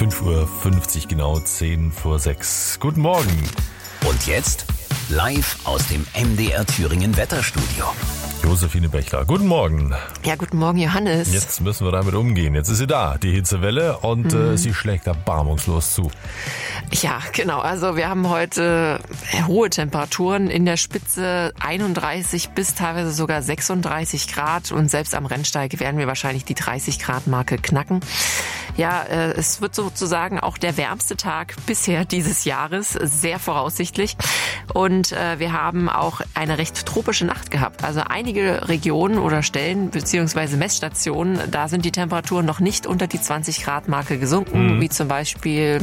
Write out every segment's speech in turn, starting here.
5:50 Uhr genau, 5:10. Guten Morgen. Und jetzt live aus dem MDR Thüringen Wetterstudio. Josephine Bechler, guten Morgen. Ja, guten Morgen, Johannes. Jetzt müssen wir damit umgehen. Jetzt ist sie da, die Hitzewelle, und sie schlägt erbarmungslos zu. Ja, genau. Also wir haben heute hohe Temperaturen in der Spitze, 31 bis teilweise sogar 36 Grad. Und selbst am Rennsteig werden wir wahrscheinlich die 30 Grad Marke knacken. Ja, es wird sozusagen auch der wärmste Tag bisher dieses Jahres, sehr voraussichtlich. Und wir haben auch eine recht tropische Nacht gehabt. Also einige Regionen oder Stellen bzw. Messstationen, da sind die Temperaturen noch nicht unter die 20 Grad Marke gesunken, wie zum Beispiel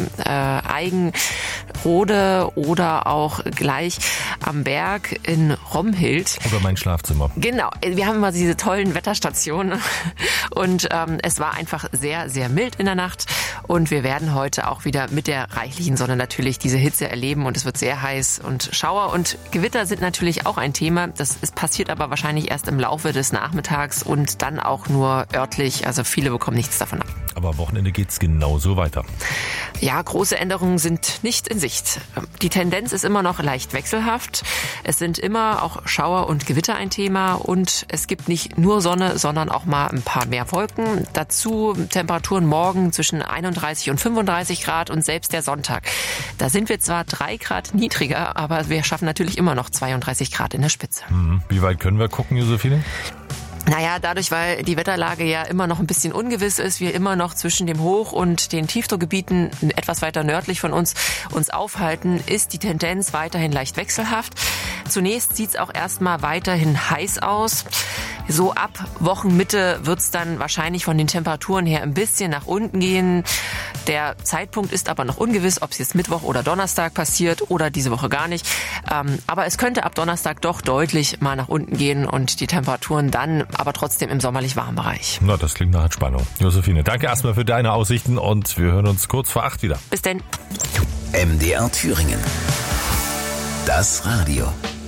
Eigenrode oder auch gleich am Berg in Romhild. Oder mein Schlafzimmer. Genau, wir haben immer diese tollen Wetterstationen und es war einfach sehr, sehr mild in der Nacht und wir werden heute auch wieder mit der reichlichen Sonne natürlich diese Hitze erleben und es wird sehr heiß und Schauer und Gewitter sind natürlich auch ein Thema. Das passiert aber wahrscheinlich erst im Laufe des Nachmittags und dann auch nur örtlich, also viele bekommen nichts davon ab. Aber am Wochenende geht's genauso weiter. Ja, große Änderungen sind nicht in Sicht. Die Tendenz ist immer noch leicht wechselhaft. Es sind immer auch Schauer und Gewitter ein Thema und es gibt nicht nur Sonne, sondern auch mal ein paar mehr Wolken. Dazu Temperaturen morgen zwischen 31 und 35 Grad und selbst der Sonntag. Da sind wir zwar 3 Grad niedriger, aber wir schaffen natürlich immer noch 32 Grad in der Spitze. Wie weit können wir gucken, Josephine? Naja, dadurch, weil die Wetterlage ja immer noch ein bisschen ungewiss ist, wir immer noch zwischen dem Hoch- und den Tiefdruckgebieten etwas weiter nördlich von uns aufhalten, ist die Tendenz weiterhin leicht wechselhaft. Zunächst sieht's auch erstmal weiterhin heiß aus. So ab Wochenmitte wird's dann wahrscheinlich von den Temperaturen her ein bisschen nach unten gehen. Der Zeitpunkt ist aber noch ungewiss, ob es jetzt Mittwoch oder Donnerstag passiert oder diese Woche gar nicht. Aber es könnte ab Donnerstag doch deutlich mal nach unten gehen und die Temperaturen dann aber trotzdem im sommerlich warmen Bereich. Na, das klingt nach Entspannung. Josephine, danke erstmal für deine Aussichten und wir hören uns kurz vor 8 wieder. Bis denn. MDR Thüringen. Das Radio.